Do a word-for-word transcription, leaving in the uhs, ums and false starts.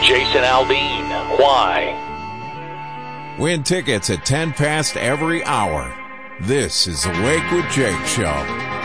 Jason Aldean. Why? Win tickets at ten past every hour. This is the Wake with Jake Show.